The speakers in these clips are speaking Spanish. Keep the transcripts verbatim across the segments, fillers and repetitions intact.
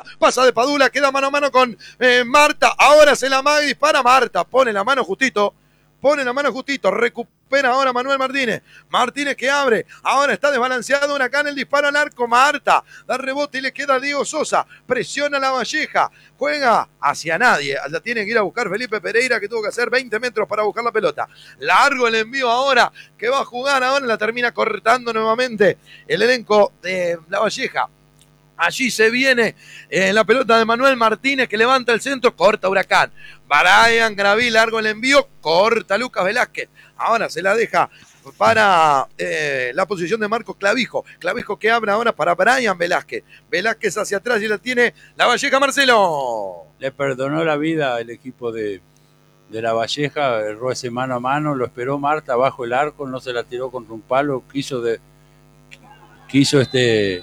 pasa de Padula, queda mano a mano con eh, Marta, ahora se la maga y dispara Marta, pone la mano justito, pone la mano justito, recupera ahora Manuel Martínez, Martínez que abre, ahora está desbalanceado Huracán, el disparo al arco, Marta, da rebote y le queda a Diego Sosa, presiona la Valleja, juega hacia nadie, la tiene que ir a buscar Felipe Pereira que tuvo que hacer veinte metros para buscar la pelota, largo el envío ahora, que va a jugar ahora, la termina cortando nuevamente el elenco de la Valleja. Allí se viene eh, la pelota de Manuel Martínez que levanta el centro, corta Huracán. Brian Graví, largo el envío, corta Lucas Velázquez. Ahora se la deja para eh, la posición de Marcos Clavijo. Clavijo que abre ahora para Brian Velázquez. Velázquez hacia atrás y la tiene la Valleja, Marcelo. Le perdonó la vida el equipo de, de la Valleja, erró ese mano a mano, lo esperó Marta bajo el arco, no se la tiró contra un palo, quiso de quiso este...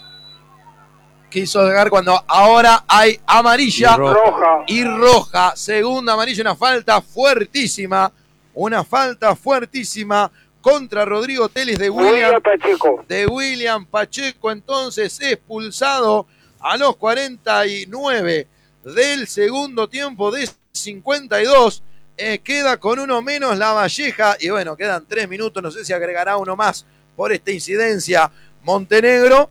quiso llegar cuando ahora hay amarilla y roja. y roja, segunda amarilla, una falta fuertísima, una falta fuertísima contra Rodrigo Telis de William, William Pacheco. de William Pacheco, entonces expulsado a los cuarenta y nueve del segundo tiempo de cincuenta y dos, eh, queda con uno menos la Valleja, y bueno, quedan tres minutos, no sé si agregará uno más por esta incidencia Montenegro,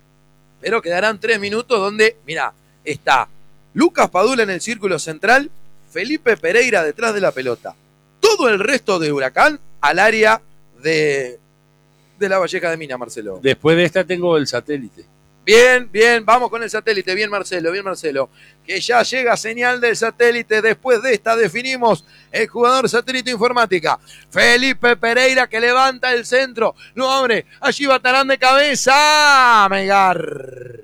pero quedarán tres minutos donde, mira, está Lucas Padula en el círculo central, Felipe Pereira detrás de la pelota. Todo el resto de Huracán al área de, de la Valleja de Mina, Marcelo. Después de esta tengo el satélite. Bien, bien, vamos con el satélite. Bien, Marcelo, bien, Marcelo. Que ya llega señal del satélite. Después de esta definimos el jugador satélite informática. Felipe Pereira que levanta el centro. Lo abre. Allí Batarán de cabeza. Melgar.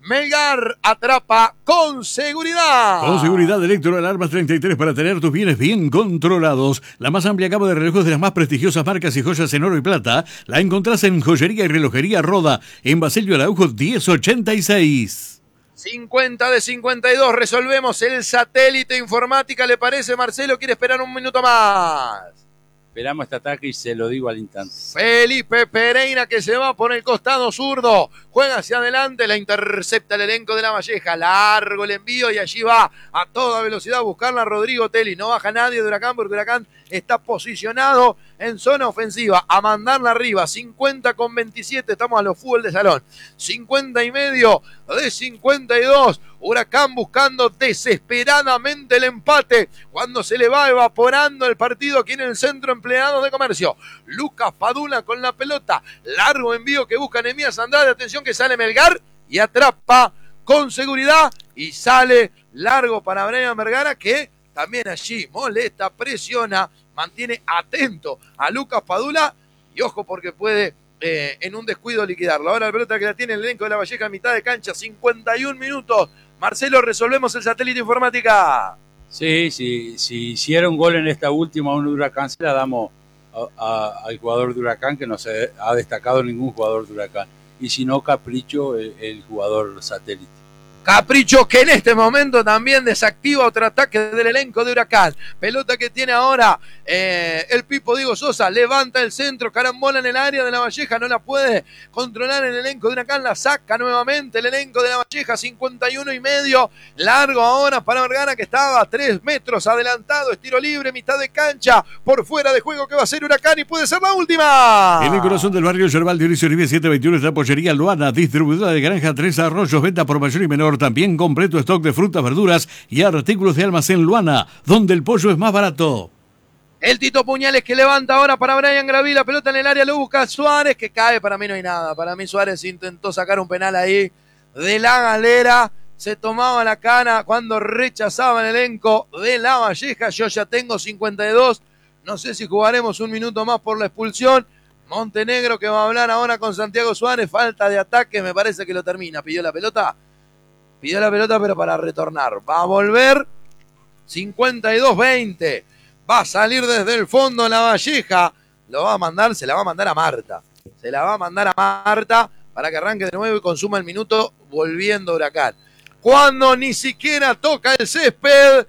Melgar atrapa con seguridad. Con seguridad, Electro Alarmas treinta y tres para tener tus bienes bien controlados. La más amplia gama de relojes de las más prestigiosas marcas y joyas en oro y plata la encontrás en Joyería y Relojería Roda, en Basilio Araujo diez ochenta y seis. cincuenta de cincuenta y dos, resolvemos el satélite informática, ¿le parece, Marcelo? ¿Quiere esperar un minuto más? Esperamos este ataque y se lo digo al instante. Felipe Pereira que se va por el costado zurdo, juega hacia adelante, la intercepta el elenco de la Valleja, largo el envío y allí va a toda velocidad a buscarla Rodrigo Teli, no baja nadie de Huracán porque Huracán está posicionado en zona ofensiva, a mandarla arriba, cincuenta con veintisiete, estamos a los fútbol de salón, cincuenta y medio de cincuenta y dos, Huracán buscando desesperadamente el empate, cuando se le va evaporando el partido aquí en el centro empleado de comercio, Lucas Padula con la pelota, largo envío que busca Nehemías Andrade, atención que sale Melgar y atrapa con seguridad y sale largo para Brian Vergara que también allí molesta, presiona, mantiene atento a Lucas Padula y ojo porque puede eh, en un descuido liquidarlo. Ahora la pelota que la tiene el elenco de la Valleja a mitad de cancha, cincuenta y un minutos. Marcelo, resolvemos el satélite informática. Sí, sí, si hiciera un gol en esta última un Huracán, se la damos a, a, al jugador de Huracán, que no se ha destacado ningún jugador de Huracán. Y si no, Capricho, el, el jugador satélite. Capricho que en este momento también desactiva otro ataque del elenco de Huracán. Pelota que tiene ahora eh, el Pipo Diego Sosa. Levanta el centro, carambola en el área de la Valleja. No la puede controlar el elenco de Huracán. La saca nuevamente el elenco de la Valleja. cincuenta y uno y medio. Largo ahora para Vergara que estaba a tres metros adelantado. Estiro libre, mitad de cancha. Por fuera de juego que va a ser Huracán y puede ser la última. En el corazón del barrio Yerbal, Dionisio Uribe setecientos veintiuno está Pollería Luana, distribuidora de Granja Tres Arroyos, venta por mayor y menor. También completo stock de frutas, verduras y artículos de almacén Luana, donde el pollo es más barato. El Tito Puñales que levanta ahora para Brian Graví, la pelota en el área, lo busca Suárez, que cae, para mí no hay nada. Para mí Suárez intentó sacar un penal ahí de la galera, se tomaba la cana cuando rechazaba el elenco de la Valleja. Yo ya tengo cincuenta y dos, no sé si jugaremos un minuto más por la expulsión. Montenegro que va a hablar ahora con Santiago Suárez, falta de ataque, me parece que lo termina. Pidió la pelota. Pidió la pelota, pero para retornar. Va a volver. cincuenta y dos veinte. Va a salir desde el fondo la Valleja. Lo va a mandar, se la va a mandar a Marta. Se la va a mandar a Marta para que arranque de nuevo y consuma el minuto volviendo Huracán. Cuando ni siquiera toca el césped.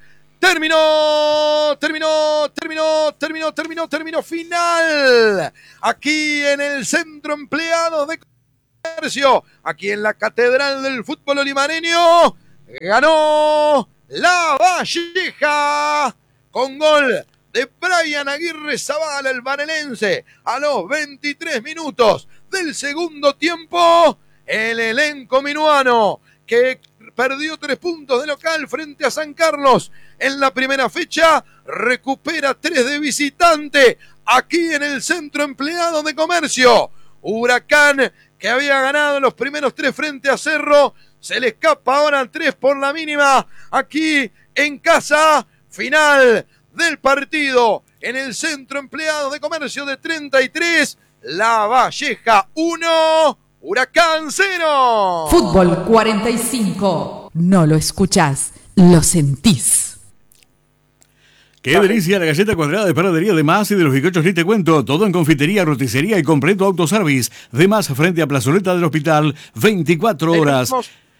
Terminó, terminó, terminó, terminó, terminó, terminó. Final. Aquí en el centro empleado de comercio, aquí en la Catedral del Fútbol Olimareño, ganó La Valleja con gol de Brian Aguirre Zabala, el varelense, a los veintitrés minutos del segundo tiempo. El elenco minuano, que perdió tres puntos de local frente a San Carlos en la primera fecha, recupera tres de visitante aquí en el Centro Empleado de Comercio. Huracán, que había ganado los primeros tres frente a Cerro, se le escapa ahora tres por la mínima aquí en casa. Final del partido en el Centro Empleado de Comercio de treinta y tres, La Valleja uno, Huracán cero. Fútbol cuarenta y cinco. No lo escuchás, lo sentís. Qué delicia la galleta cuadrada de Panadería de Más y de los bizcochos ni te cuento. Todo en confitería, roticería y completo autoservice. De Más frente a Plazoleta del Hospital, veinticuatro horas.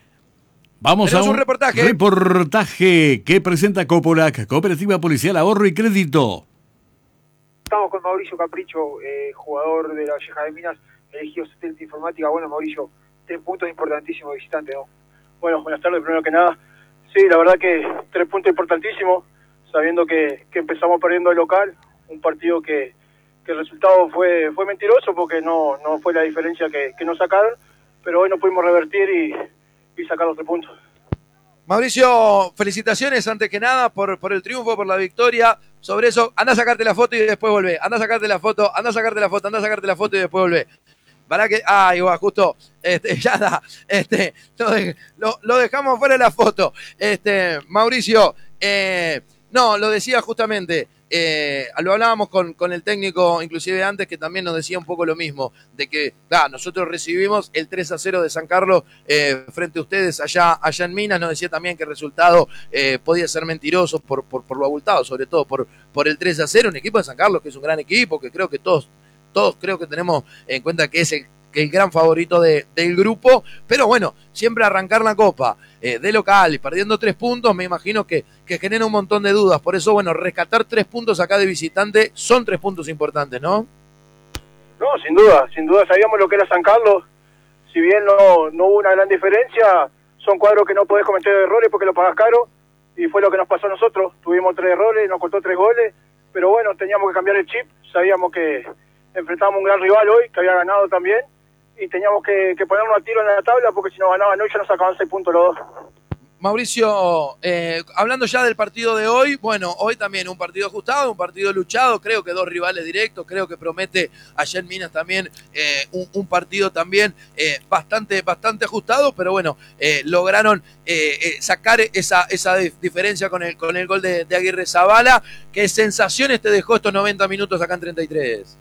Vamos a un, un reportaje. reportaje que presenta Copolac, Cooperativa Policial Ahorro y Crédito. Estamos con Mauricio Capricho, eh, jugador de la Valleja de Minas, elegido satélite informática. Bueno, Mauricio, tres puntos importantísimos visitante, ¿no? Bueno, buenas tardes, primero que nada. Sí, la verdad que tres puntos importantísimos, sabiendo que, que empezamos perdiendo el local, un partido que, que el resultado fue fue mentiroso porque no, no fue la diferencia que, que nos sacaron, pero hoy no pudimos revertir y, y sacar los tres puntos. Mauricio, felicitaciones antes que nada por, por el triunfo, por la victoria. Sobre eso, anda a sacarte la foto y después volvé. Anda a sacarte la foto, anda a sacarte la foto, anda a sacarte la foto y después volvé. Para que, ah, igual, justo, este, ya da, este, lo, de, lo, lo dejamos fuera de la foto. Este, Mauricio, eh, no, lo decía justamente, eh, lo hablábamos con, con el técnico, inclusive antes, que también nos decía un poco lo mismo, de que, ah, nosotros recibimos el tres a cero de San Carlos eh, frente a ustedes allá, allá en Minas. Nos decía también que el resultado eh, podía ser mentiroso por, por, por lo abultado, sobre todo por, por el tres a cero, un equipo de San Carlos que es un gran equipo, que creo que todos, todos creo que tenemos en cuenta que es el, que el gran favorito de, del grupo, pero bueno, siempre arrancar la Copa eh, de local y perdiendo tres puntos, me imagino que, que genera un montón de dudas. Por eso, bueno, rescatar tres puntos acá de visitante son tres puntos importantes, ¿no? No, sin duda, sin duda sabíamos lo que era San Carlos. Si bien no, no hubo una gran diferencia, son cuadros que no podés cometer errores porque lo pagás caro, y fue lo que nos pasó a nosotros. Tuvimos tres errores, nos costó tres goles, pero bueno, teníamos que cambiar el chip. Sabíamos que enfrentábamos a un gran rival hoy, que había ganado también, y teníamos que, que ponernos a tiro en la tabla, porque si nos ganaban hoy ya nos sacaban seis puntos los dos. Mauricio, eh, hablando ya del partido de hoy, bueno, hoy también un partido ajustado, un partido luchado, creo que dos rivales directos, creo que promete allá en Minas también eh, un, un partido también eh, bastante, bastante ajustado, pero bueno, eh, lograron eh, eh, sacar esa, esa diferencia con el, con el gol de, de Aguirre Zabala. ¿Qué sensaciones te dejó estos noventa minutos acá en treinta y tres?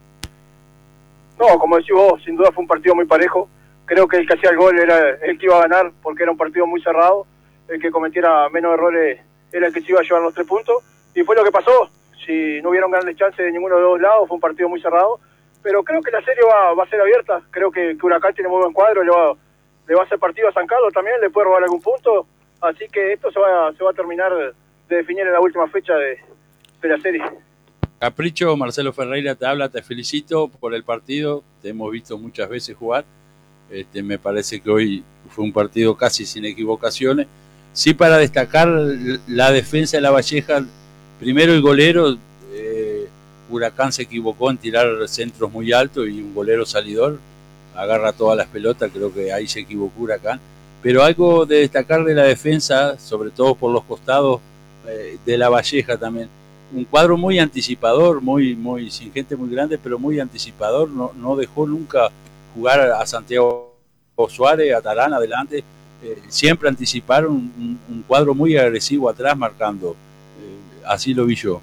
No, como decís vos, sin duda fue un partido muy parejo. Creo que el que hacía el gol era el que iba a ganar, porque era un partido muy cerrado. El que cometiera menos errores era el que se iba a llevar los tres puntos. Y fue lo que pasó. Si no hubieron grandes chances de ninguno de los dos lados, fue un partido muy cerrado. Pero creo que la serie va, va a ser abierta. Creo que, que Huracán tiene muy buen cuadro, le va, le va a hacer partido a San Carlos también, le puede robar algún punto. Así que esto se va, se va a terminar de definir en la última fecha de, de la serie. Capricho, Marcelo Ferreira te habla, te felicito por el partido, te hemos visto muchas veces jugar, este, me parece que hoy fue un partido casi sin equivocaciones. Sí, para destacar la defensa de La Valleja, primero el golero, eh, Huracán se equivocó en tirar centros muy altos y un golero salidor agarra todas las pelotas, creo que ahí se equivocó Huracán. Pero algo de destacar de la defensa, sobre todo por los costados eh, de La Valleja también. Un cuadro muy anticipador, muy, muy, sin gente muy grande, pero muy anticipador. No, no dejó nunca jugar a Santiago Suárez, a Tarán adelante. Eh, siempre anticiparon un, un cuadro muy agresivo atrás marcando. Eh, así lo vi yo.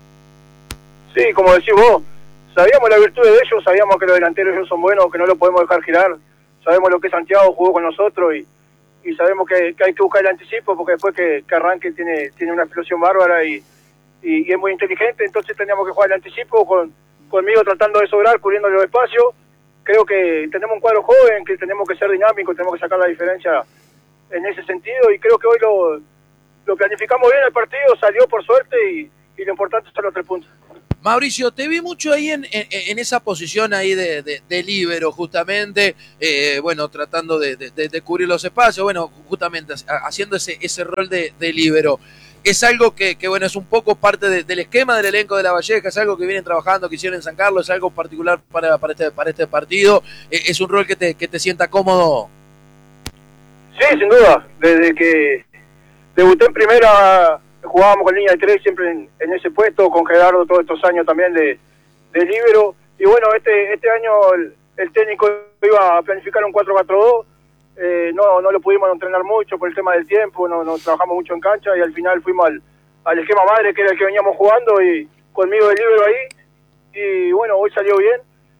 Sí, como decís vos, sabíamos la virtud de ellos, sabíamos que los delanteros ellos son buenos, que no lo podemos dejar girar. Sabemos lo que Santiago jugó con nosotros y, y sabemos que, que hay que buscar el anticipo, porque después que, que arranque tiene, tiene una explosión bárbara y Y, y es muy inteligente. Entonces teníamos que jugar el anticipo con, conmigo tratando de sobrar, cubriendo los espacios. Creo que tenemos un cuadro joven, que tenemos que ser dinámicos, tenemos que sacar la diferencia en ese sentido, y creo que hoy lo, lo planificamos bien el partido, salió por suerte y, y lo importante son los tres puntos. Mauricio, te vi mucho ahí en, en, en esa posición ahí de, de, de líbero, justamente, eh, bueno, tratando de, de, de cubrir los espacios, bueno, justamente haciendo ese, ese rol de, de líbero. Es algo que, que, bueno, es un poco parte de, del esquema del elenco de La Valleja, es algo que vienen trabajando, que hicieron en San Carlos, es algo particular para, para, este, para este partido, eh, es un rol que te, que te sienta cómodo. Sí, sin duda, desde que debuté en primera jugábamos con línea de tres siempre en, en ese puesto, con Gerardo todos estos años también de, de líbero, y bueno, este este año el, el técnico iba a planificar un cuatro cuatro dos, eh, no no lo pudimos entrenar mucho por el tema del tiempo, no, no trabajamos mucho en cancha y al final fuimos al, al esquema madre que era el que veníamos jugando y conmigo de líbero ahí, y bueno, hoy salió bien,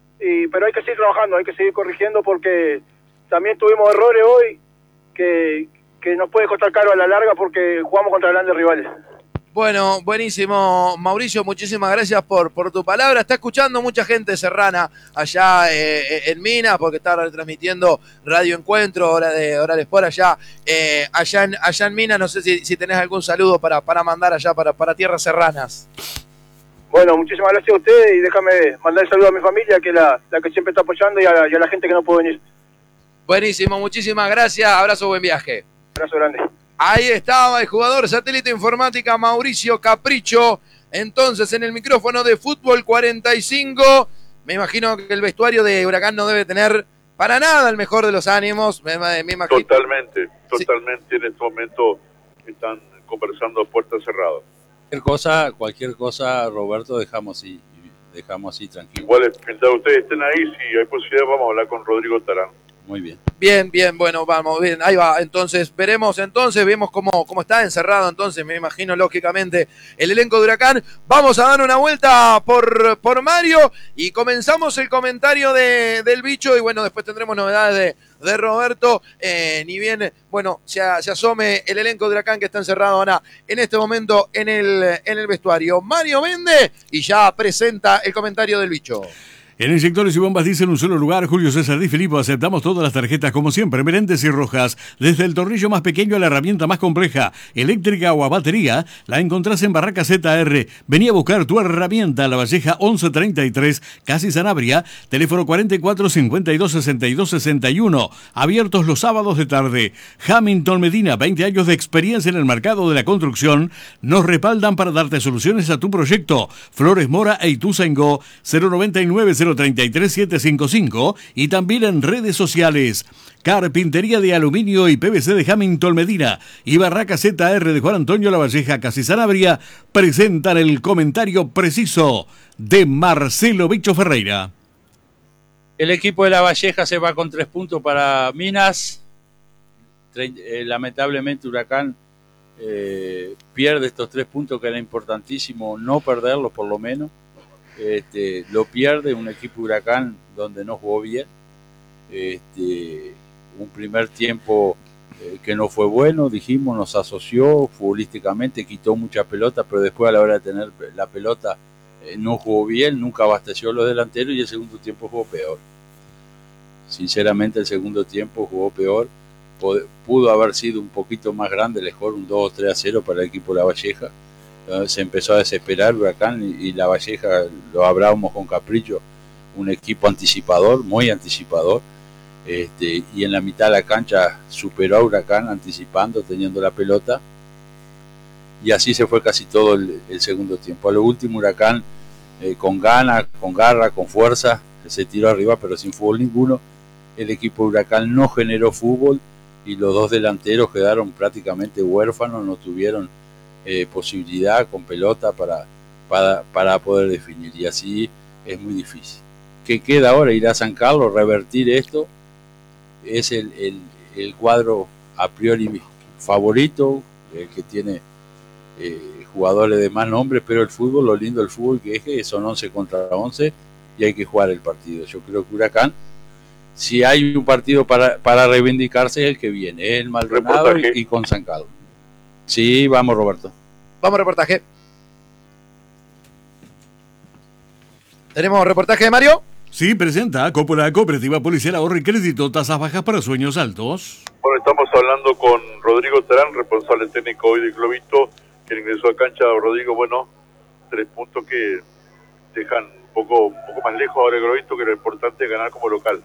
y pero hay que seguir trabajando, hay que seguir corrigiendo porque también tuvimos errores hoy que que nos puede costar caro a la larga porque jugamos contra grandes rivales. Bueno, buenísimo, Mauricio, muchísimas gracias por, por tu palabra. Está escuchando mucha gente serrana allá eh, en Minas, porque está retransmitiendo Radio Encuentro, hora de Oral Sport allá, eh, allá, en, allá en Minas. No sé si, si tenés algún saludo para, para mandar allá, para, para tierras serranas. Bueno, muchísimas gracias a ustedes y déjame mandar el saludo a mi familia, que es la, la que siempre está apoyando, y a, la, y a la gente que no puede venir. Buenísimo, muchísimas gracias. Abrazo, buen viaje. Abrazo grande. Ahí estaba el jugador satélite informática Mauricio Capricho, entonces en el micrófono de Fútbol cuarenta y cinco. Me imagino que el vestuario de Huracán no debe tener para nada el mejor de los ánimos. Me, me imagino. Totalmente, totalmente. Sí. En este momento están conversando a puertas cerradas. Cualquier cosa, cualquier cosa, Roberto, dejamos así, dejamos así tranquilo. Igual, mientras ustedes estén ahí, si hay posibilidad, vamos a hablar con Rodrigo Tarán. Muy bien. Bien, bien, bueno, vamos, bien, ahí va, entonces, veremos entonces, vemos cómo, cómo está encerrado entonces, me imagino lógicamente, el elenco de Huracán. Vamos a dar una vuelta por, por Mario y comenzamos el comentario de, del bicho y bueno, después tendremos novedades de, de Roberto, eh, ni bien, bueno, se, se asome el elenco de Huracán que está encerrado ahora en este momento en el, en el vestuario. Mario Méndez y ya presenta el comentario del bicho. En Inyectores y Bombas Diésel en un solo lugar, Julio César Di Filippo, aceptamos todas las tarjetas como siempre, Meléndez y Rojas. Desde el tornillo más pequeño a la herramienta más compleja, eléctrica o a batería, la encontrás en Barraca Z R. Vení a buscar tu herramienta, La Valleja once treinta y tres, Casi Sanabria, teléfono cuarenta y cuatro cincuenta y dos sesenta y dos sesenta y uno, abiertos los sábados de tarde. Hamilton Medina, veinte años de experiencia en el mercado de la construcción, nos respaldan para darte soluciones a tu proyecto. Flores Mora e Ituzaingó, cero noventa y nueve cero treinta y tres setecientos cincuenta y cinco y también en redes sociales. Carpintería de aluminio y P V C de Hamilton Medina y Barraca Z R de Juan Antonio La Valleja Casi Sanabria presentan el comentario preciso de Marcelo Bicho Ferreira. El equipo de La Valleja se va con tres puntos para Minas. Eh, lamentablemente Huracán eh, pierde estos tres puntos que era importantísimo no perderlos por lo menos. Este, lo pierde un equipo Huracán donde no jugó bien, este, un primer tiempo eh, que no fue bueno, dijimos, nos asoció futbolísticamente, quitó mucha pelota, pero después a la hora de tener la pelota eh, no jugó bien, nunca abasteció a los delanteros y el segundo tiempo jugó peor. Sinceramente el segundo tiempo jugó peor, pudo haber sido un poquito más grande el score, un dos o tres a cero para el equipo de La Valleja. Se empezó a desesperar Huracán y, y La Valleja, lo hablábamos con Capricho, un equipo anticipador, muy anticipador, este, y en la mitad de la cancha superó a Huracán anticipando, teniendo la pelota, y así se fue casi todo el, el segundo tiempo. A lo último Huracán, eh, con ganas, con garra, con fuerza, se tiró arriba, pero sin fútbol ninguno. El equipo de Huracán no generó fútbol y los dos delanteros quedaron prácticamente huérfanos, no tuvieron Eh, posibilidad con pelota para, para, para poder definir, y así es muy difícil. ¿Qué queda ahora? Ir a San Carlos, revertir esto, es el, el, el cuadro a priori favorito, el que tiene eh, jugadores de más nombre, pero el fútbol, lo lindo del fútbol que es que son once contra once y hay que jugar el partido. Yo creo que Huracán, si hay un partido para, para reivindicarse, es el que viene, es el Maldonado y, y con San Carlos. Sí, vamos Roberto. Vamos reportaje. ¿Tenemos reportaje de Mario? Sí, presenta Cópola Cooperativa Policial Ahorro y Crédito, tasas bajas para sueños altos. Bueno, estamos hablando con Rodrigo Terán, responsable técnico hoy de Globito, que ingresó a cancha. Rodrigo, bueno, tres puntos que dejan un poco, un poco más lejos ahora el visto que lo importante es ganar como local.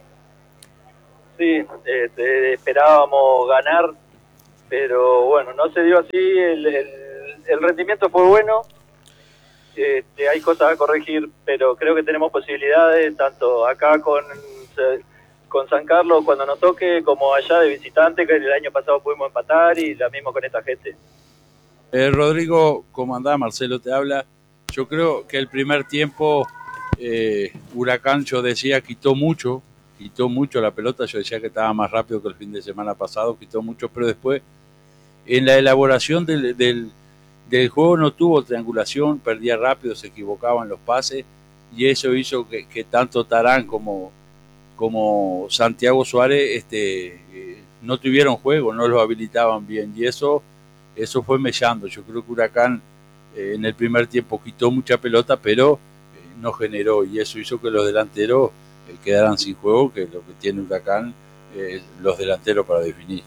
Sí, este, esperábamos ganar, pero bueno, no se dio así, el, el, el rendimiento fue bueno, este, hay cosas a corregir, pero creo que tenemos posibilidades, tanto acá con, con San Carlos cuando nos toque, como allá de visitante, que el año pasado pudimos empatar, y la misma con esta gente. Eh, Rodrigo, ¿cómo andás? Marcelo te habla. Yo creo que el primer tiempo eh, Huracán, yo decía, quitó mucho, quitó mucho la pelota, yo decía que estaba más rápido que el fin de semana pasado, quitó mucho, pero después en la elaboración del, del, del juego no tuvo triangulación, perdía rápido, se equivocaba en los pases, y eso hizo que, que tanto Tarán como, como Santiago Suárez este, eh, no tuvieron juego, no los habilitaban bien, y eso, eso fue mellando. Yo creo que Huracán eh, en el primer tiempo quitó mucha pelota, pero eh, no generó, y eso hizo que los delanteros eh, quedaran sin juego, que es lo que tiene Huracán, eh, los delanteros para definir.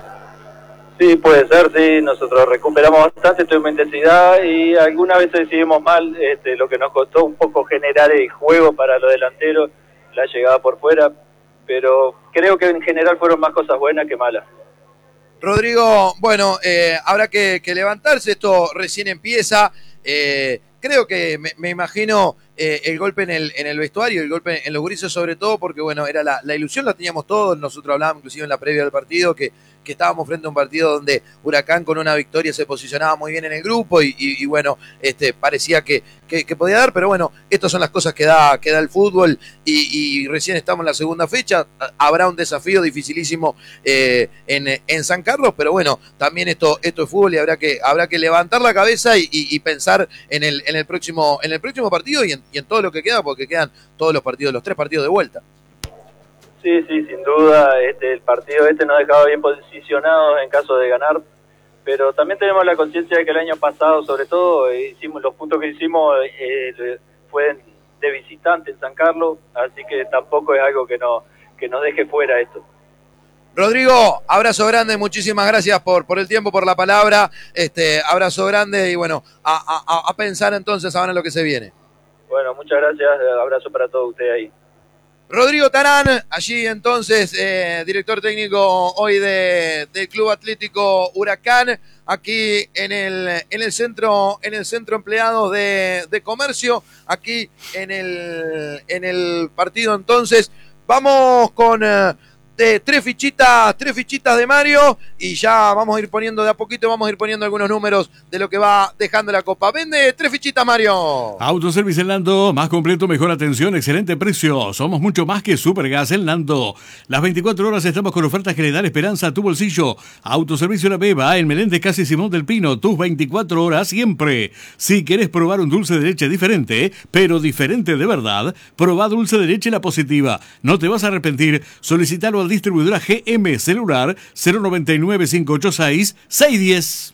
Sí, puede ser, sí, nosotros recuperamos bastante, tuvimos intensidad y algunas veces decidimos mal, este, lo que nos costó un poco generar el juego para los delanteros, la llegada por fuera, pero creo que en general fueron más cosas buenas que malas. Rodrigo, bueno, eh, habrá que, que levantarse, esto recién empieza, eh, creo que me, me imagino eh, el golpe en el, en el vestuario, el golpe en los grises sobre todo, porque bueno, era la, la ilusión la teníamos todos, nosotros hablábamos inclusive en la previa del partido, que que estábamos frente a un partido donde Huracán con una victoria se posicionaba muy bien en el grupo y, y, y bueno, este, parecía que, que, que podía dar, pero bueno, estas son las cosas que da, que da el fútbol y, y recién estamos en la segunda fecha, habrá un desafío dificilísimo eh, en, en San Carlos, pero bueno, también esto, esto es fútbol y habrá que, habrá que levantar la cabeza y, y, y pensar en el, en el próximo, en el próximo partido y en, y en todo lo que queda, porque quedan todos los partidos, los tres partidos de vuelta. Sí, sí, sin duda, este, el partido este nos dejaba bien posicionados en caso de ganar, pero también tenemos la conciencia de que el año pasado, sobre todo, hicimos los puntos que hicimos eh, fueron de visitante en San Carlos, así que tampoco es algo que, no, que nos deje fuera esto. Rodrigo, abrazo grande, muchísimas gracias por, por el tiempo, por la palabra, este, abrazo grande y bueno, a, a, a pensar entonces ahora en lo que se viene. Bueno, muchas gracias, abrazo para todos ustedes ahí. Rodrigo Tarán, allí entonces, eh, director técnico hoy de, del Club Atlético Huracán, aquí en el, en el centro, en el centro empleados de, de comercio, aquí en el, en el partido entonces. Vamos con eh, de tres fichitas, tres fichitas de Mario y ya vamos a ir poniendo de a poquito, vamos a ir poniendo algunos números de lo que va dejando la Copa. Vende tres fichitas, Mario. Autoservice en Lando, más completo, mejor atención, excelente precio. Somos mucho más que Supergas en Lando. Las veinticuatro horas estamos con ofertas que le dan esperanza a tu bolsillo. Autoservicio La Beba, en Meléndez Casi Simón del Pino, tus veinticuatro horas siempre. Si quieres probar un dulce de leche diferente, pero diferente de verdad, probá dulce de leche La Positiva. No te vas a arrepentir, solicitalo al distribuidora G M Celular cero noventa y nueve, cinco ochenta y seis, seiscientos diez.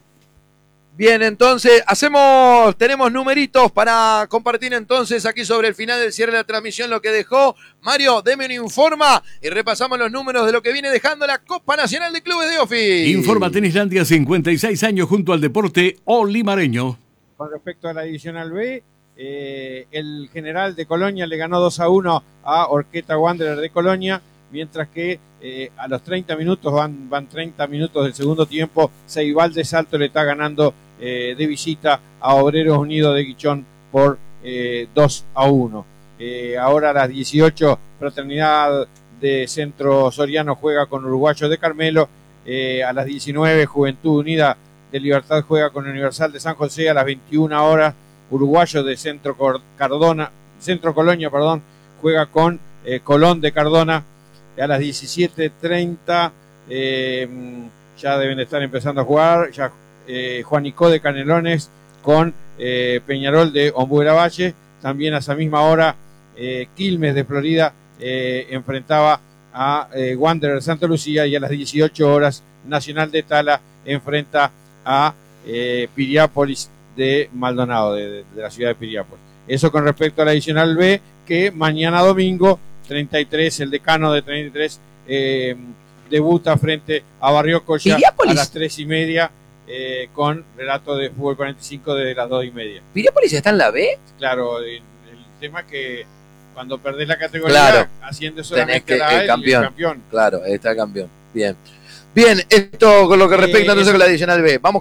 Bien, entonces, hacemos, tenemos numeritos para compartir entonces aquí sobre el final del cierre de la transmisión lo que dejó. Mario, deme un informa y repasamos los números de lo que viene dejando la Copa Nacional de Clubes de Ofi. Informa Tenislandia, cincuenta y seis años junto al deporte olimareño. Con respecto a la Divisional B, eh, el General de Colonia le ganó dos a uno a Orqueta Wanderer de Colonia, mientras que eh, a los treinta minutos, van, van treinta minutos del segundo tiempo, Ceibal de Salto le está ganando eh, de visita a Obreros Unidos de Guichón por eh, dos a uno. Eh, ahora a las dieciocho, Fraternidad de Centro Soriano juega con Uruguayo de Carmelo. Eh, a las diecinueve, Juventud Unida de Libertad juega con Universal de San José. A las veintiuna horas, Uruguayo de Centro Cardona, Centro Colonia, perdón, juega con eh, Colón de Cardona. A las diecisiete treinta eh, ya deben de estar empezando a jugar ya eh, Juanico de Canelones con eh, Peñarol de Ombúera Valle. También a esa misma hora eh, Quilmes de Florida eh, enfrentaba a eh, Wanderer Santa Lucía, y a las dieciocho horas Nacional de Tala enfrenta a eh, Piriápolis de Maldonado, de, de, de la ciudad de Piriápolis. Eso con respecto a la Divisional B, que mañana domingo treinta y tres, el decano de treinta y tres eh, debuta frente a Barrio Colla a las tres y media eh, con relato de Fútbol cuarenta y cinco desde las dos y media. ¿Piriápolis está en la B? Claro, eh, tema que cuando perdés la categoría, Claro. asciende Tenés solamente que la A el y campeón. el campeón. Claro, está el campeón. Bien. Bien, esto con lo que respecta Eh, entonces con la adicional B. Vamos